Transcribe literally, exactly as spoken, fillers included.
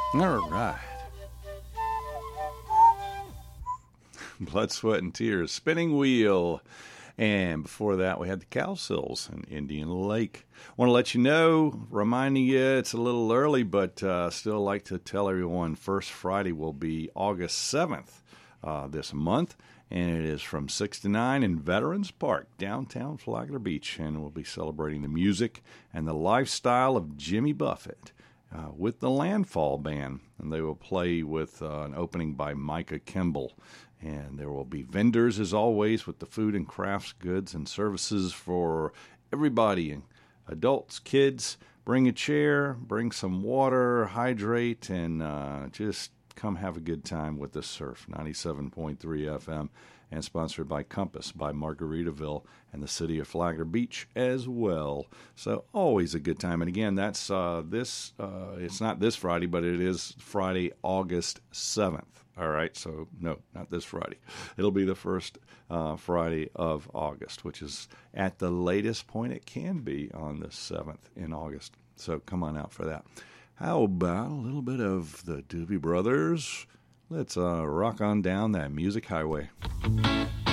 All right. Blood, Sweat, and Tears, Spinning Wheel. And before that, we had the Cowsills in Indian Lake. Want to let you know, reminding you it's a little early, but uh, still like to tell everyone First Friday will be August seventh uh, this month. And it is from six to nine in Veterans Park, downtown Flagler Beach. And we'll be celebrating the music and the lifestyle of Jimmy Buffett uh, with the Landfall Band. And they will play with uh, an opening by Micah Kimball. And there will be vendors, as always, with the food and crafts, goods, and services for everybody, adults, kids. Bring a chair, bring some water, hydrate, and uh, just come have a good time with the surf. ninety-seven point three F M, and sponsored by Compass, by Margaritaville, and the city of Flagler Beach as well. So always a good time. And again, that's uh, this, uh, it's not this Friday, but it is Friday, August seventh. All right, so no, not this Friday. It'll be the first uh, Friday of August, which is at the latest point it can be on the seventh in August. So come on out for that. How about a little bit of the Doobie Brothers? Let's uh, rock on down that music highway.